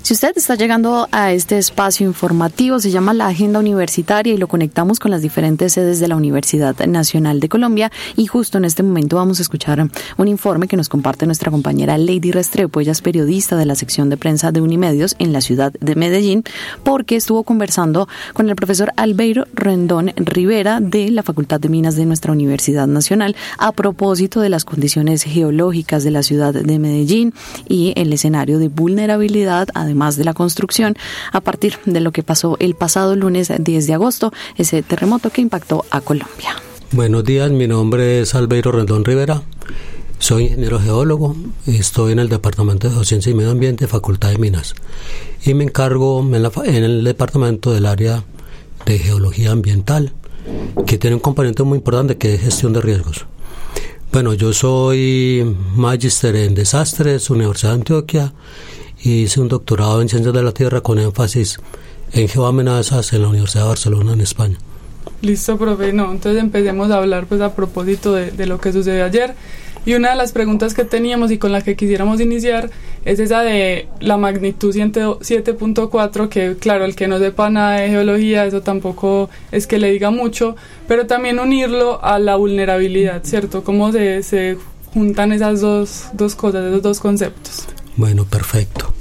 Si usted está llegando a este espacio informativo, se llama La Agenda Universitaria y lo conectamos con las diferentes sedes de la Universidad Nacional de Colombia, y justo en este momento vamos a escuchar un informe que nos comparte nuestra compañera Lady Restrepo. Ella es periodista de la sección de prensa de Unimedios en la ciudad de Medellín, porque estuvo conversando con el profesor Albeiro Rendón Rivera de la Facultad de Minas de nuestra Universidad Nacional a propósito de las condiciones geológicas de la ciudad de Medellín y el escenario de vulnerabilidad, además de la construcción, a partir de lo que pasó el pasado lunes 10 de agosto, ese terremoto que impactó a Colombia. Buenos días, mi nombre es Albeiro Rendón Rivera, soy ingeniero geólogo, estoy en el Departamento de Geociencia y Medio Ambiente, Facultad de Minas, y me encargo en el departamento del área de geología ambiental, que tiene un componente muy importante que es gestión de riesgos. Bueno, yo soy magíster en desastres, Universidad de Antioquia, y hice un doctorado en Ciencias de la Tierra con énfasis en geoamenazas en la Universidad de Barcelona, en España. Listo, profe. No, entonces empecemos a hablar pues a propósito de lo que sucedió ayer. Y una de las preguntas que teníamos y con la que quisiéramos iniciar es esa de la magnitud 7.4, que claro, el que no sepa nada de geología, eso tampoco es que le diga mucho, pero también unirlo a la vulnerabilidad, ¿cierto? ¿Cómo se juntan esas dos cosas, esos dos conceptos? Bueno, perfecto.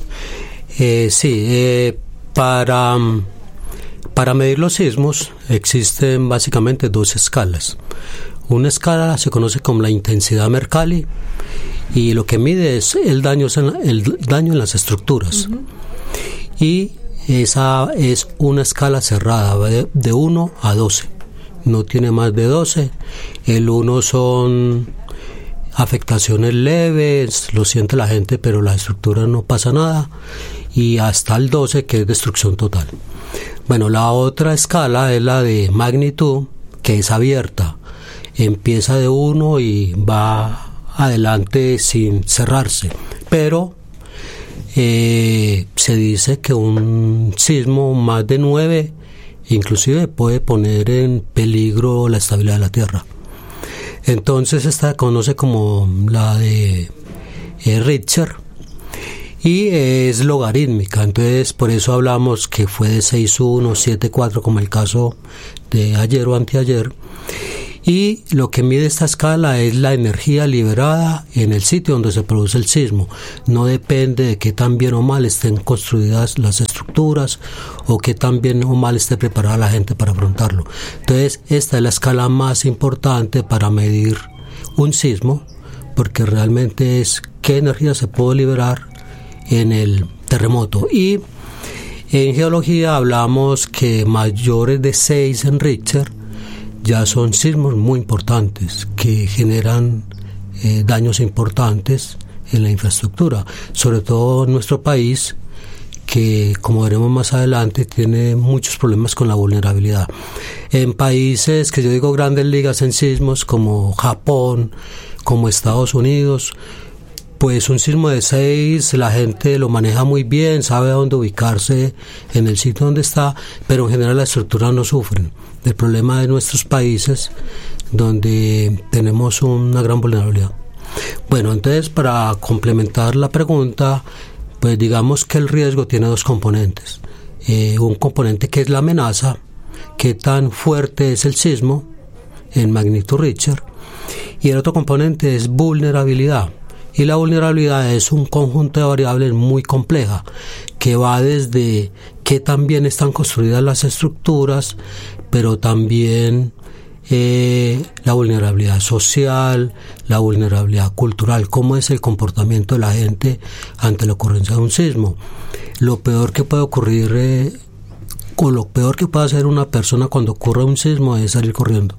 Para medir los sismos existen básicamente dos escalas. Una escala se conoce como la intensidad Mercalli y lo que mide es el daño en las estructuras. Uh-huh. Y esa es una escala cerrada de 1 a 12. No tiene más de 12. El 1 son afectaciones leves, lo siente la gente, pero la estructura no pasa nada. Y hasta el 12, que es destrucción total. Bueno, la otra escala es la de magnitud, que es abierta. Empieza de 1 y va adelante sin cerrarse, pero se dice que un sismo más de 9 inclusive puede poner en peligro la estabilidad de la Tierra. Entonces esta se conoce como la de Richter y es logarítmica, entonces por eso hablamos que fue de 6.1, 7.4 como el caso de ayer o anteayer. Y lo que mide esta escala es la energía liberada en el sitio donde se produce el sismo. No depende de qué tan bien o mal estén construidas las estructuras o qué tan bien o mal esté preparada la gente para afrontarlo. Entonces, esta es la escala más importante para medir un sismo, porque realmente es qué energía se puede liberar en el terremoto. Y en geología hablamos que mayores de 6 en Richter ya son sismos muy importantes que generan daños importantes en la infraestructura, sobre todo en nuestro país, que como veremos más adelante tiene muchos problemas con la vulnerabilidad. En países que yo digo grandes ligas en sismos como Japón, como Estados Unidos, pues un sismo de 6 la gente lo maneja muy bien, sabe dónde ubicarse en el sitio donde está, pero en general las estructuras no sufren. El problema de nuestros países donde tenemos una gran vulnerabilidad. Bueno, entonces para complementar la pregunta, pues digamos que el riesgo tiene dos componentes. Un componente que es la amenaza, qué tan fuerte es el sismo en magnitud Richter, y el otro componente es vulnerabilidad. Y la vulnerabilidad es un conjunto de variables muy compleja que va desde qué tan bien están construidas las estructuras, pero también la vulnerabilidad social, la vulnerabilidad cultural, cómo es el comportamiento de la gente ante la ocurrencia de un sismo. Lo peor que puede ocurrir o lo peor que puede hacer una persona cuando ocurre un sismo es salir corriendo.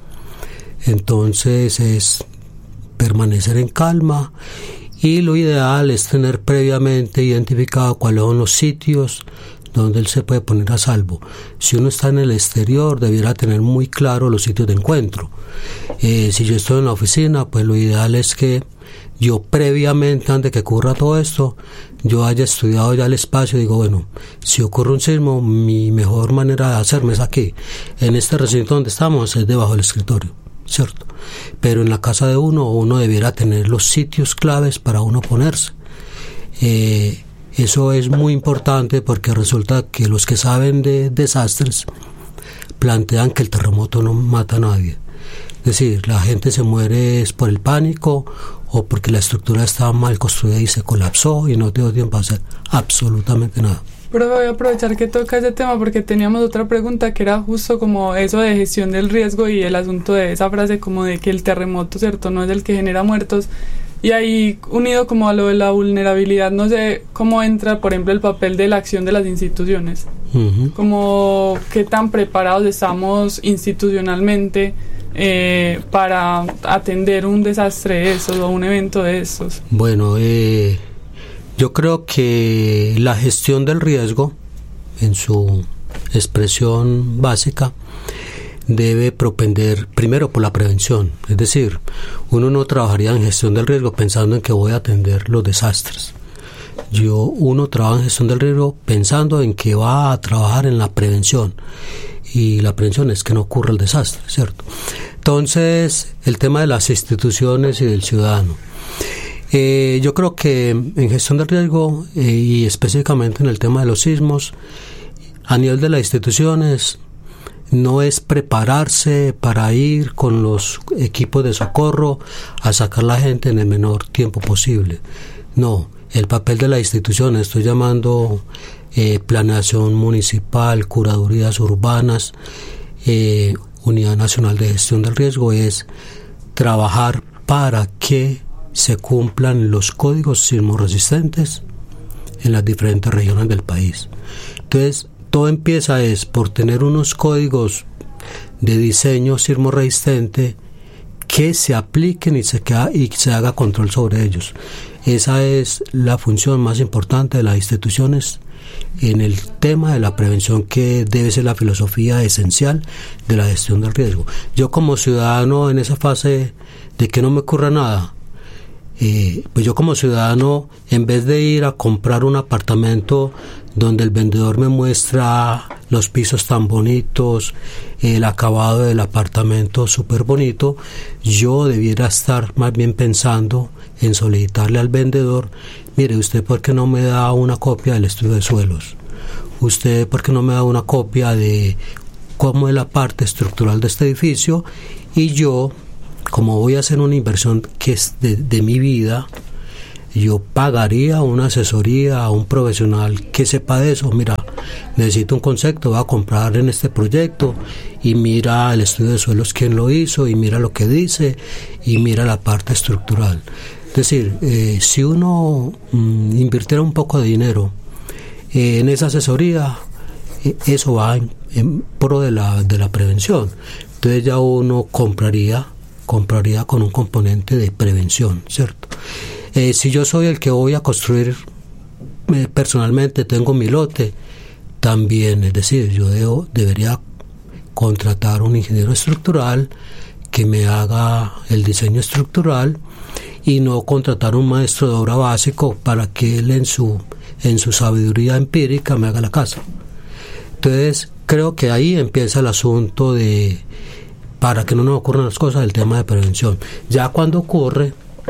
Entonces es permanecer en calma y lo ideal es tener previamente identificado cuáles son los sitios donde él se puede poner a salvo. Si uno está en el exterior, debiera tener muy claro los sitios de encuentro. Si yo estoy en la oficina, pues lo ideal es que yo previamente, antes de que ocurra todo esto, yo haya estudiado ya el espacio y digo, bueno, si ocurre un sismo, mi mejor manera de hacerme es aquí. En este recinto donde estamos es debajo del escritorio, ¿cierto? Pero en la casa de uno debiera tener los sitios claves para uno ponerse. Eso es muy importante porque resulta que los que saben de desastres plantean que el terremoto no mata a nadie. Es decir, la gente se muere es por el pánico o porque la estructura estaba mal construida y se colapsó y no dio tiempo a hacer absolutamente nada. Pero voy a aprovechar que toca ese tema porque teníamos otra pregunta que era justo como eso de gestión del riesgo y el asunto de esa frase como de que el terremoto, ¿cierto?, no es el que genera muertos. Y ahí, unido como a lo de la vulnerabilidad, no sé cómo entra, por ejemplo, el papel de la acción de las instituciones. Como qué tan preparados estamos institucionalmente para atender un desastre de esos o un evento de esos. Bueno, yo creo que la gestión del riesgo, en su expresión básica, debe propender primero por la prevención. Es decir, uno no trabajaría en gestión del riesgo pensando en que voy a atender los desastres. Uno trabaja en gestión del riesgo pensando en que va a trabajar en la prevención. Y la prevención es que no ocurra el desastre, ¿cierto? Entonces, el tema de las instituciones y del ciudadano. Yo creo que en gestión del riesgo y específicamente en el tema de los sismos, a nivel de las instituciones, no es prepararse para ir con los equipos de socorro a sacar a la gente en el menor tiempo posible. No, el papel de la institución, estoy llamando planeación municipal, curadurías urbanas, Unidad Nacional de Gestión del Riesgo, es trabajar para que se cumplan los códigos sismorresistentes en las diferentes regiones del país. Entonces, todo empieza por tener unos códigos de diseño sismorresistente que se apliquen y se haga control sobre ellos. Esa es la función más importante de las instituciones en el tema de la prevención, que debe ser la filosofía esencial de la gestión del riesgo. Yo como ciudadano en esa fase de que no me ocurra nada, pues yo como ciudadano, en vez de ir a comprar un apartamento donde el vendedor me muestra los pisos tan bonitos, el acabado del apartamento súper bonito, yo debiera estar más bien pensando en solicitarle al vendedor: mire, ¿usted por qué no me da una copia del estudio de suelos? ¿Usted por qué no me da una copia de cómo es la parte estructural de este edificio? Y yo, como voy a hacer una inversión que es de mi vida, yo pagaría una asesoría a un profesional que sepa de eso. Mira, necesito un concepto, voy a comprar en este proyecto, y mira el estudio de suelos, quién lo hizo, y mira lo que dice, y mira la parte estructural. Es decir, si uno invirtiera un poco de dinero en esa asesoría, eso va en pro de la prevención. Entonces ya uno compraría con un componente de prevención, ¿cierto? Si yo soy el que voy a construir personalmente, tengo mi lote, también, es decir, yo debería contratar un ingeniero estructural que me haga el diseño estructural, y no contratar un maestro de obra básico para que él en su sabiduría empírica me haga la casa. Entonces creo que ahí empieza el asunto de, para que no nos ocurran las cosas, el tema de prevención. Ya cuando ocurre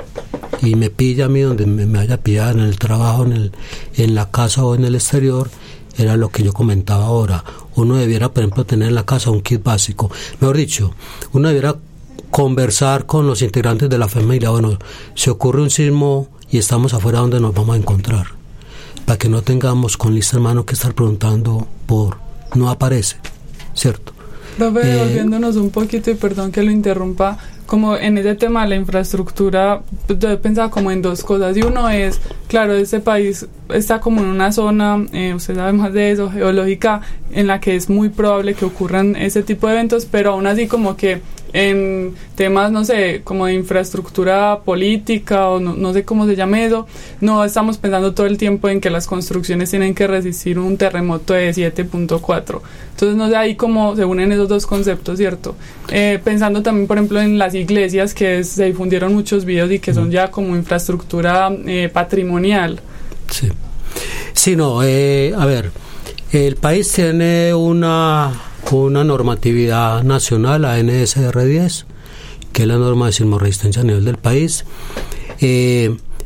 y me pilla a mí donde me haya pillado, en el trabajo, en la casa o en el exterior, era lo que yo comentaba ahora. Uno debiera, por ejemplo, tener en la casa un kit básico. Mejor dicho, uno debiera conversar con los integrantes de la familia. Bueno, si ocurre un sismo y estamos afuera, ¿dónde nos vamos a encontrar? Para que no tengamos con lista en mano que estar preguntando por no aparece, ¿cierto? Profe, volviéndonos un poquito, y perdón que lo interrumpa, como en ese tema de la infraestructura, yo he pensado como en dos cosas, y uno es, claro, este país está como en una zona, usted sabe más de eso, geológica, en la que es muy probable que ocurran ese tipo de eventos, pero aún así como que en temas, no sé, como de infraestructura política o no sé cómo se llame eso, no estamos pensando todo el tiempo en que las construcciones tienen que resistir un terremoto de 7.4. Entonces, no sé, ahí como se unen esos dos conceptos, ¿cierto? Pensando también, por ejemplo, en las iglesias, que se difundieron muchos videos y que son ya como infraestructura patrimonial. Sí. Sí, no, a ver, el país tiene una normatividad nacional, la NSR 10, que es la norma de sismoresistencia a nivel del país.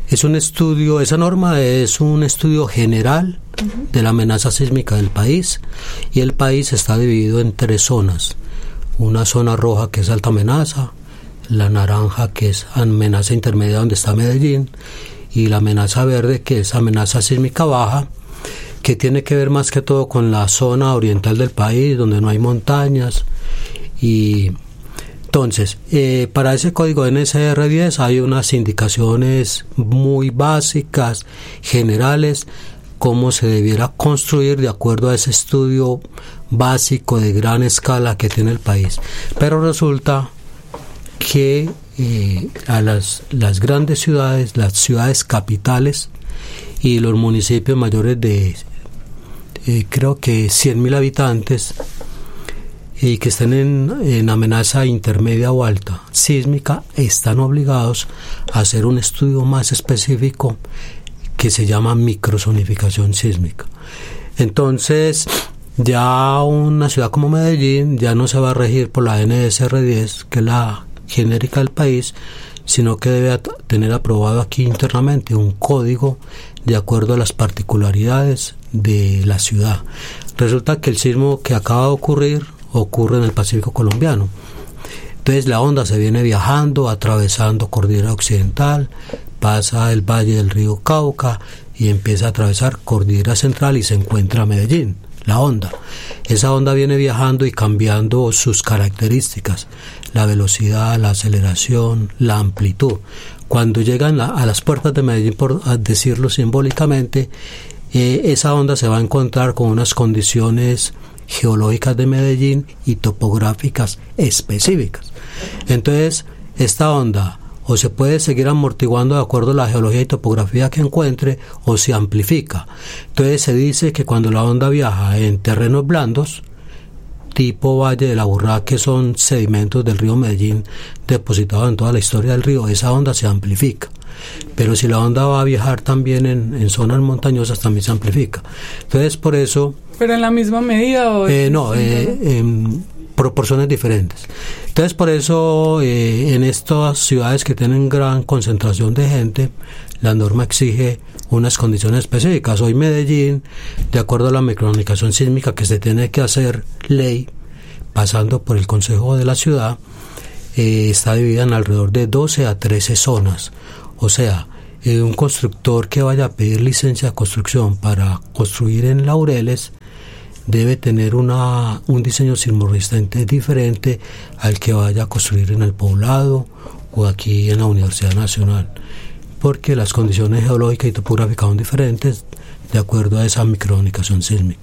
Es un estudio, esa norma es un estudio general de la amenaza sísmica del país, y el país está dividido en 3 zonas. Una zona roja que es alta amenaza, la naranja que es amenaza intermedia donde está Medellín, y la amenaza verde que es amenaza sísmica baja, que tiene que ver más que todo con la zona oriental del país donde no hay montañas. Y entonces, para ese código NSR10 hay unas indicaciones muy básicas, generales, cómo se debiera construir de acuerdo a ese estudio básico de gran escala que tiene el país. Pero resulta que a las grandes ciudades, las ciudades capitales y los municipios mayores de creo que 100.000 habitantes, y que estén en amenaza intermedia o alta sísmica, están obligados a hacer un estudio más específico que se llama microzonificación sísmica. Entonces, ya una ciudad como Medellín ya no se va a regir por la NSR10, que es la genérica del país, sino que debe tener aprobado aquí internamente un código de acuerdo a las particularidades de la ciudad. Resulta que el sismo que acaba de ocurre en el Pacífico colombiano. Entonces la onda se viene viajando, atravesando Cordillera Occidental, pasa el valle del río Cauca y empieza a atravesar Cordillera Central y se encuentra Medellín, la onda. Esa onda viene viajando y cambiando sus características, la velocidad, la aceleración, la amplitud. Cuando llegan a las puertas de Medellín, por decirlo simbólicamente, esa onda se va a encontrar con unas condiciones geológicas de Medellín y topográficas específicas. Entonces, esta onda o se puede seguir amortiguando de acuerdo a la geología y topografía que encuentre, o se amplifica. Entonces se dice que cuando la onda viaja en terrenos blandos, tipo Valle de la Burrá, que son sedimentos del río Medellín depositados en toda la historia del río, esa onda se amplifica. Pero si la onda va a viajar también en zonas montañosas, también se amplifica. Entonces, por eso... ¿Pero en la misma medida? ¿O no, en proporciones diferentes. Entonces, por eso, en estas ciudades que tienen gran concentración de gente, la norma exige unas condiciones específicas. Hoy Medellín, de acuerdo a la microzonificación sísmica que se tiene que hacer ley, pasando por el Consejo de la Ciudad, está dividida en alrededor de 12 a 13 zonas. O sea, un constructor que vaya a pedir licencia de construcción para construir en Laureles debe tener un diseño sismorresistente diferente al que vaya a construir en El Poblado o aquí en la Universidad Nacional, porque las condiciones geológicas y topográficas son diferentes de acuerdo a esa microzonificación sísmica.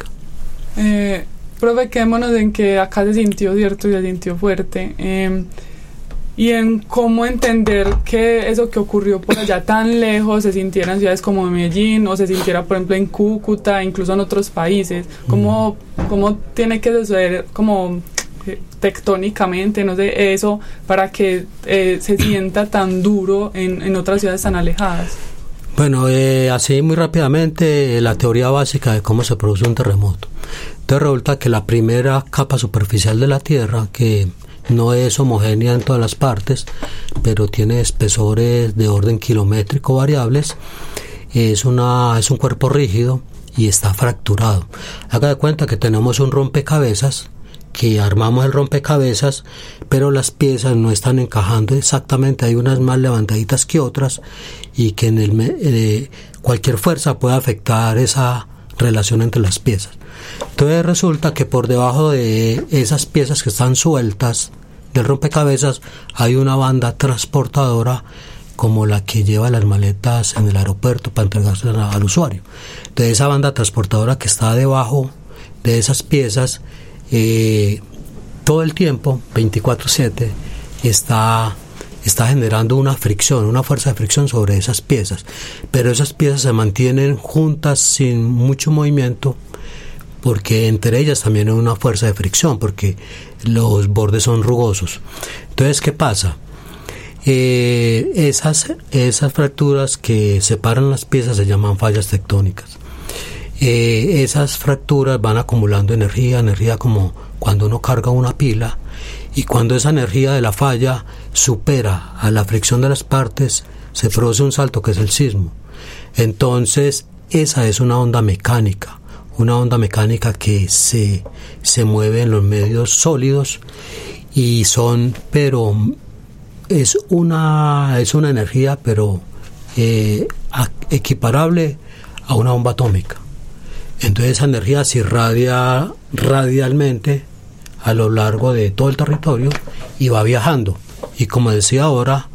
Profe, quedémonos en que acá se sintió, ¿cierto? Y se sintió fuerte. Y en cómo entender que eso que ocurrió por allá tan lejos se sintiera en ciudades como Medellín, o se sintiera, por ejemplo, en Cúcuta, incluso en otros países. ¿Cómo tiene que suceder como tectónicamente, no sé, eso, para que se sienta tan duro en otras ciudades tan alejadas? Bueno, así muy rápidamente, la teoría básica de cómo se produce un terremoto. Entonces resulta que la primera capa superficial de la Tierra, que no es homogénea en todas las partes, pero tiene espesores de orden kilométrico variables, es un cuerpo rígido y está fracturado. Haga de cuenta que tenemos un rompecabezas, que armamos el rompecabezas, pero las piezas no están encajando exactamente, hay unas más levantaditas que otras, y que cualquier fuerza puede afectar esa relación entre las piezas. Entonces resulta que por debajo de esas piezas que están sueltas del rompecabezas hay una banda transportadora, como la que lleva las maletas en el aeropuerto para entregárselas al usuario. Entonces esa banda transportadora que está debajo de esas piezas, todo el tiempo, 24/7, está generando una fricción, una fuerza de fricción sobre esas piezas, pero esas piezas se mantienen juntas sin mucho movimiento, porque entre ellas también hay una fuerza de fricción, porque los bordes son rugosos. Entonces, ¿qué pasa? Esas fracturas que separan las piezas se llaman fallas tectónicas. Esas fracturas van acumulando energía como cuando uno carga una pila, y cuando esa energía de la falla supera a la fricción de las partes, se produce un salto que es el sismo. Entonces, esa es una onda mecánica que se mueve en los medios sólidos y pero es una energía, pero equiparable a una bomba atómica. Entonces esa energía se irradia radialmente a lo largo de todo el territorio y va viajando. Y como decía ahora,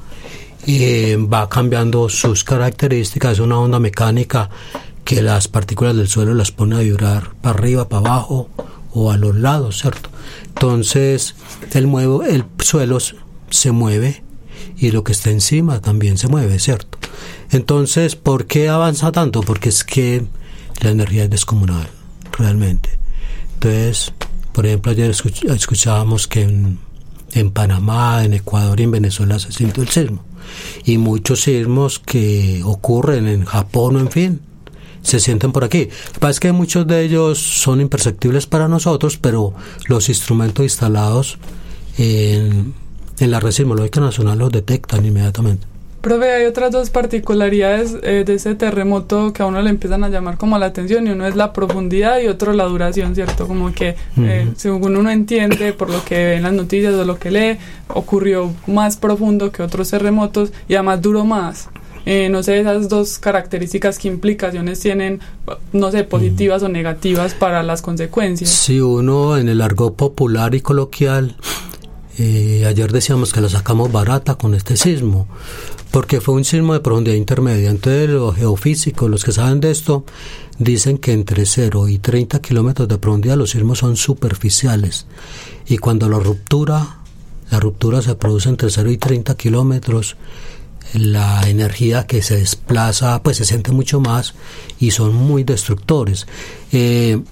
va cambiando sus características. Es una onda mecánica que las partículas del suelo las pone a vibrar para arriba, para abajo o a los lados, ¿cierto? Entonces el suelo se mueve y lo que está encima también se mueve, ¿cierto? Entonces, ¿por qué avanza tanto? Porque es que la energía es descomunal, realmente. Entonces, por ejemplo, ayer escuchábamos que en Panamá, en Ecuador y en Venezuela se sintió el sismo. Y muchos sismos que ocurren en Japón o en fin, se sienten por aquí. Lo que pasa es que muchos de ellos son imperceptibles para nosotros, pero los instrumentos instalados en la Red Sismológica Nacional los detectan inmediatamente. Profe, hay otras dos particularidades de ese terremoto que a uno le empiezan a llamar como la atención, y uno es la profundidad y otro la duración, ¿cierto? Como que según uno entiende por lo que ve en las noticias o lo que lee, ocurrió más profundo que otros terremotos y además duró más. No sé, esas dos características, ¿qué implicaciones tienen, no sé, positivas o negativas para las consecuencias? Si uno en el argot popular y coloquial, ayer decíamos que la sacamos barata con este sismo, porque fue un sismo de profundidad intermedia. Entonces los geofísicos, los que saben de esto, dicen que entre 0 y 30 kilómetros de profundidad los sismos son superficiales, y cuando la ruptura se produce entre 0 y 30 kilómetros, la energía que se desplaza pues se siente mucho más y son muy destructores. El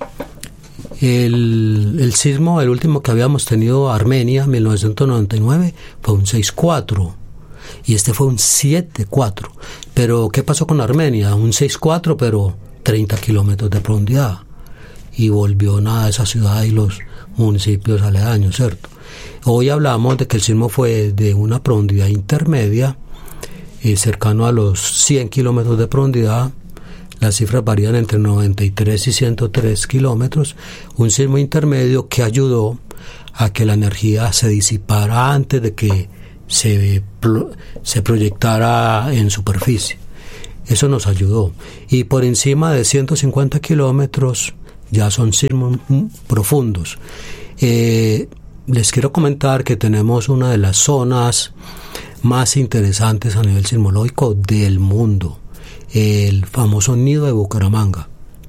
sismo, el último que habíamos tenido, Armenia, 1999, fue un 6.4 y este fue un 7.4. Pero ¿qué pasó con Armenia? Un 6.4 pero 30 kilómetros de profundidad, y volvió nada esa ciudad y los municipios aledaños, ¿cierto? Hoy hablamos de que el sismo fue de una profundidad intermedia, cercano a los 100 kilómetros de profundidad. Las cifras varían entre 93 y 103 kilómetros. Un sismo intermedio que ayudó a que la energía se disipara antes de que se proyectara en superficie. Eso nos ayudó. Y por encima de 150 kilómetros ya son sismos profundos. Les quiero comentar que tenemos una de las zonas más interesantes a nivel sismológico del mundo, el famoso Nido de Bucaramanga.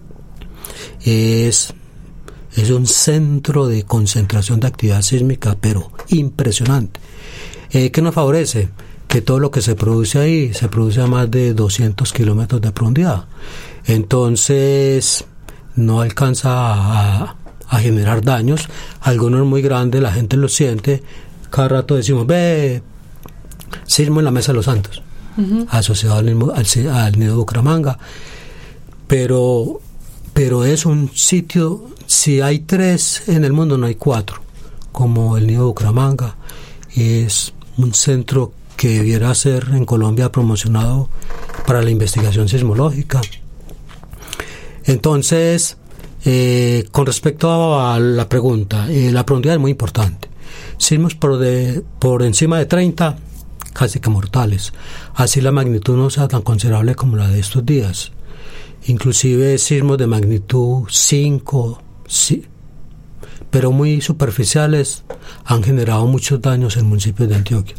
Es un centro de concentración de actividad sísmica, pero impresionante. ¿Qué nos favorece? Que todo lo que se produce ahí se produce a más de 200 kilómetros de profundidad. Entonces no alcanza a generar daños. Algunos muy grandes, la gente los siente. Cada rato decimos, ve, sismo en la Mesa de los Santos, asociado al Nido de Bucaramanga, pero es un sitio, si hay 3 en el mundo no hay 4, como el Nido de Bucaramanga. Es un centro que debiera ser en Colombia promocionado para la investigación sismológica. Entonces, con respecto a la pregunta, la profundidad es muy importante. Sismos por encima de 30, casi que mortales. Así la magnitud no sea tan considerable como la de estos días. Inclusive sismos de magnitud 5, sí, pero muy superficiales, han generado muchos daños en municipios de Antioquia.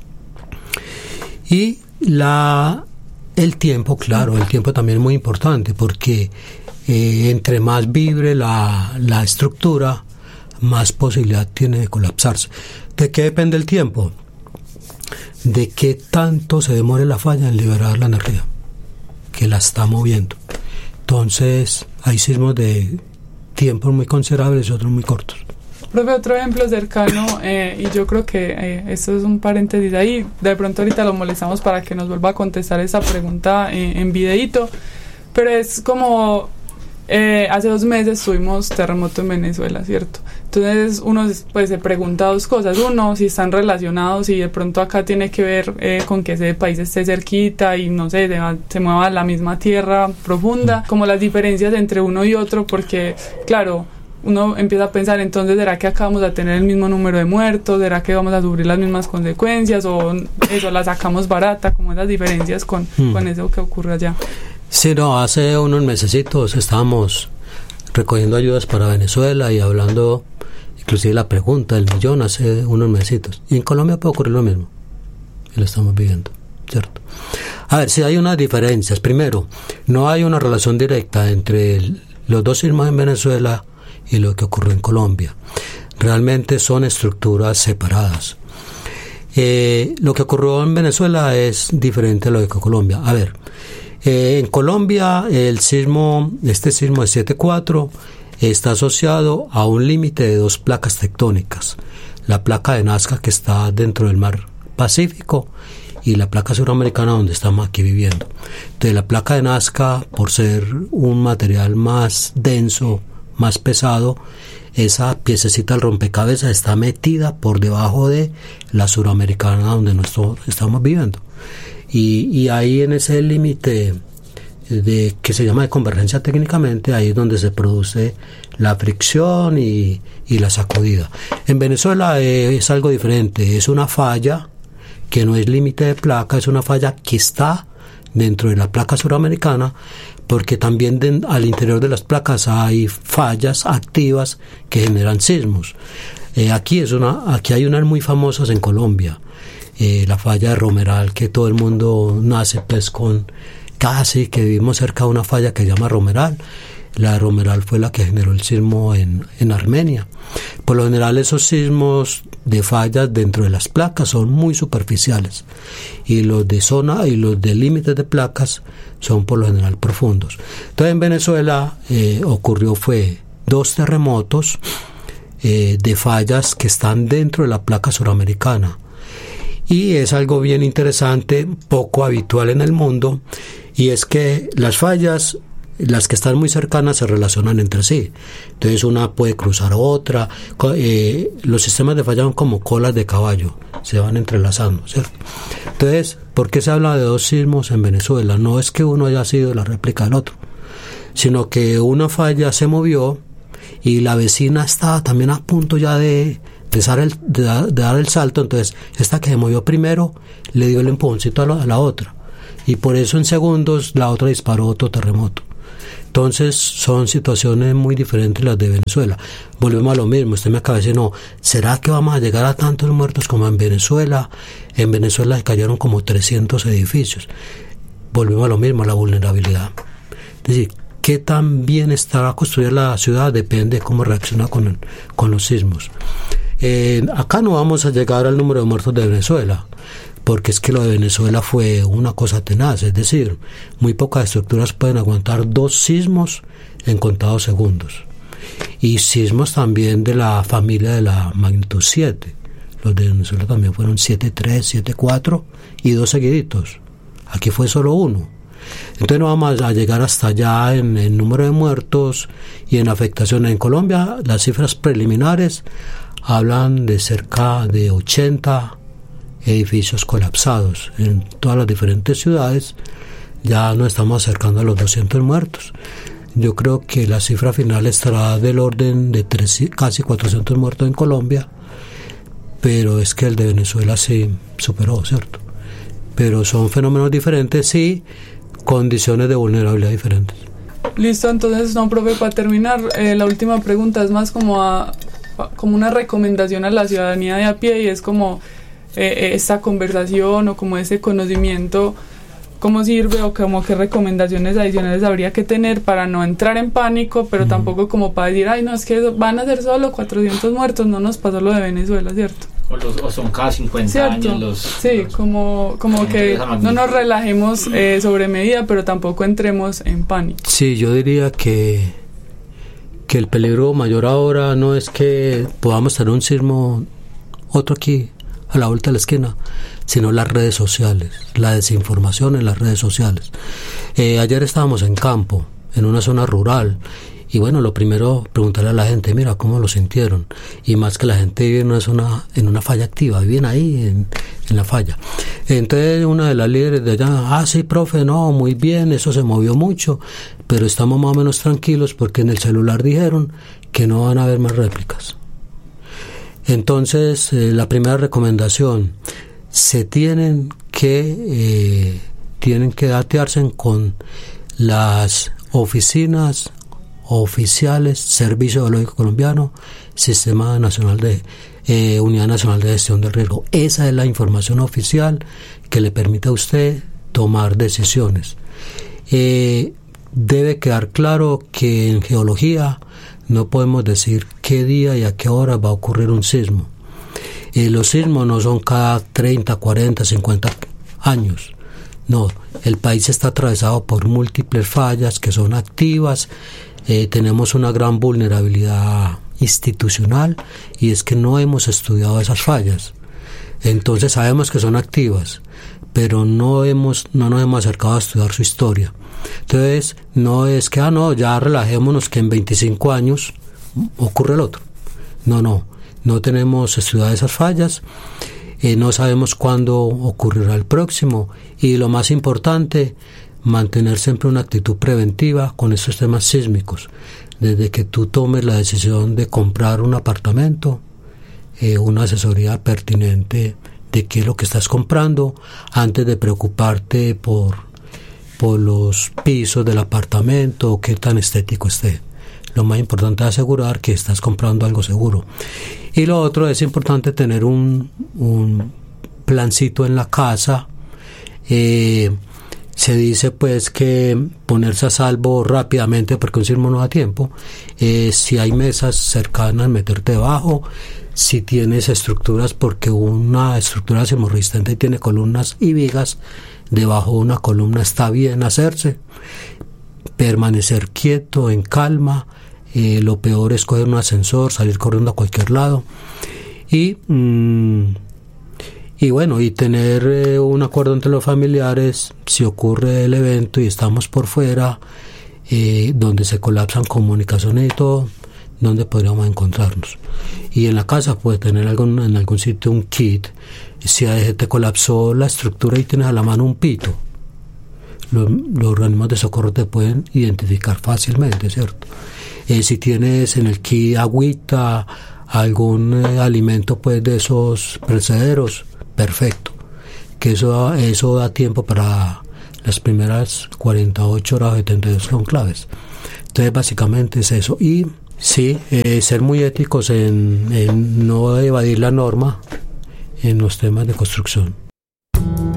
Y el tiempo, claro, el tiempo también es muy importante, porque entre más vibre la estructura, más posibilidad tiene de colapsarse. ¿De qué depende el tiempo? De qué tanto se demore la falla en liberar la energía que la está moviendo. Entonces hay sismos de tiempos muy considerables y otros muy cortos. Profe, otro ejemplo cercano, y yo creo que esto es un paréntesis ahí, de pronto ahorita lo molestamos para que nos vuelva a contestar esa pregunta en videíto, pero es como hace 2 meses tuvimos terremoto en Venezuela, ¿cierto? Entonces uno pues se pregunta 2 cosas. Uno, si están relacionados, si de pronto acá tiene que ver con que ese país esté cerquita y no sé, se mueva la misma tierra profunda, como las diferencias entre uno y otro, porque claro, uno empieza a pensar, entonces, ¿será que acá vamos a tener el mismo número de muertos? ¿Será que vamos a sufrir las mismas consecuencias? ¿O eso la sacamos barata? Como esas diferencias con eso que ocurre allá. Sí, no, hace unos mesecitos estábamos recogiendo ayudas para Venezuela y hablando, inclusive la pregunta del millón hace unos mesecitos. Y en Colombia puede ocurrir lo mismo. Y lo estamos viviendo, ¿cierto? A ver, si hay unas diferencias. Primero, no hay una relación directa entre los 2 sismos en Venezuela y lo que ocurrió en Colombia. Realmente son estructuras separadas. Lo que ocurrió en Venezuela es diferente a lo que ocurrió en Colombia. A ver, en Colombia este sismo de 7.4 está asociado a un límite de 2 placas tectónicas. La placa de Nazca, que está dentro del mar Pacífico, y la placa suramericana, donde estamos aquí viviendo. Entonces, la placa de Nazca, por ser un material más denso, más pesado, esa piececita del rompecabezas está metida por debajo de la suramericana, donde nosotros estamos viviendo. Y ahí en ese límite que se llama de convergencia técnicamente, ahí es donde se produce la fricción y la sacudida. En Venezuela es algo diferente, es una falla que no es límite de placa, es una falla que está dentro de la placa suramericana, porque también al interior de las placas hay fallas activas que generan sismos. Aquí hay unas muy famosas en Colombia, la falla de Romeral, que todo el mundo nace pues con casi, que vivimos cerca de una falla que se llama Romeral. La de Romeral fue la que generó el sismo en Armenia. Por lo general, esos sismos de fallas dentro de las placas son muy superficiales, y los de zona y los de límites de placas son por lo general profundos. Entonces, en Venezuela fue 2 terremotos de fallas que están dentro de la placa suramericana, y es algo bien interesante, poco habitual en el mundo, y es que las fallas, las que están muy cercanas, se relacionan entre sí. Entonces una puede cruzar a otra. Los sistemas de falla son como colas de caballo, se van entrelazando, ¿cierto? Entonces, ¿por qué se habla de 2 sismos en Venezuela? No es que uno haya sido la réplica del otro, sino que una falla se movió y la vecina estaba también a punto ya de dar el salto. Entonces esta que se movió primero le dio el empujoncito a la otra, y por eso en segundos la otra disparó otro terremoto. Entonces son situaciones muy diferentes las de Venezuela. Volvemos a lo mismo. Usted me acaba de decir, no, ¿será que vamos a llegar a tantos muertos como en Venezuela? En Venezuela se cayeron como 300 edificios. Volvemos a lo mismo, a la vulnerabilidad. Es decir, qué tan bien estará construida la ciudad depende de cómo reacciona con los sismos. Acá no vamos a llegar al número de muertos de Venezuela, porque es que lo de Venezuela fue una cosa tenaz, es decir, muy pocas estructuras pueden aguantar 2 sismos en contados segundos, y sismos también de la familia de la magnitud 7. Los de Venezuela también fueron 7.3, 7.4 y 2 seguiditos. Aquí fue solo 1. Entonces no vamos a llegar hasta allá en el número de muertos y en afectación. En Colombia las cifras preliminares hablan de cerca de 80 edificios colapsados en todas las diferentes ciudades. Ya nos estamos acercando a los 200 muertos. Yo creo que la cifra final estará del orden de casi 400 muertos en Colombia, pero es que el de Venezuela sí superó, ¿cierto? Pero son fenómenos diferentes y condiciones de vulnerabilidad diferentes. Listo, entonces, no, profe, para terminar, la última pregunta es más como una recomendación a la ciudadanía de a pie, y es como esta conversación o como ese conocimiento, ¿cómo sirve o como qué recomendaciones adicionales habría que tener para no entrar en pánico, pero tampoco como para decir, ay, no, es que van a ser solo 400 muertos, no nos pasó lo de Venezuela, ¿cierto? O son cada 50 ¿cierto? Años como que no nos relajemos sobre medida, pero tampoco entremos en pánico. Sí, yo diría que el peligro mayor ahora no es que podamos tener un sismo, otro aquí a la vuelta de la esquina, sino las redes sociales, la desinformación en las redes sociales. Ayer estábamos en campo, en una zona rural. Y bueno, lo primero, preguntarle a la gente, mira, ¿cómo lo sintieron? Y más que la gente vive en una zona, en una falla activa, viven ahí en la falla. Entonces una de las líderes de allá, sí, profe, no, muy bien, eso se movió mucho, pero estamos más o menos tranquilos porque en el celular dijeron que no van a haber más réplicas. Entonces, la primera recomendación, se tienen que datearse con las oficinas oficiales, Servicio Geológico Colombiano, Sistema Nacional de Unidad Nacional de Gestión del Riesgo. Esa es la información oficial que le permite a usted tomar decisiones. Debe quedar claro que en geología no podemos decir qué día y a qué hora va a ocurrir un sismo. Los sismos no son cada 30, 40, 50 años. No, el país está atravesado por múltiples fallas que son activas. Tenemos una gran vulnerabilidad institucional y es que no hemos estudiado esas fallas. Entonces sabemos que son activas, pero no nos hemos acercado a estudiar su historia. Entonces no es que ya relajémonos que en 25 años ocurre el otro. No tenemos estudiado esas fallas. No sabemos cuándo ocurrirá el próximo, y lo más importante, mantener siempre una actitud preventiva con estos temas sísmicos. Desde que tú tomes la decisión de comprar un apartamento, una asesoría pertinente de qué es lo que estás comprando antes de preocuparte por los pisos del apartamento o qué tan estético esté. Lo más importante es asegurar que estás comprando algo seguro. Y lo otro, es importante tener un plancito en la casa. Se dice pues que ponerse a salvo rápidamente porque un sismo no da tiempo. Si hay mesas cercanas, meterte debajo. Si tienes estructuras, porque una estructura sismorresistente tiene columnas y vigas, debajo de una columna está bien hacerse. Permanecer quieto, en calma. Lo peor es coger un ascensor, salir corriendo a cualquier lado y tener un acuerdo entre los familiares si ocurre el evento y estamos por fuera, donde se colapsan comunicaciones y todo, donde podríamos encontrarnos. Y en la casa puedes tener en algún sitio un kit. Si te colapsó la estructura y tienes a la mano un pito, los organismos de socorro te pueden identificar fácilmente, ¿cierto? Si tienes en el kit agüita, algún alimento pues de esos perecederos, perfecto, que eso da tiempo para las primeras 48 horas o 72 son claves. Entonces básicamente es eso. Y sí, ser muy éticos en no evadir la norma en los temas de construcción.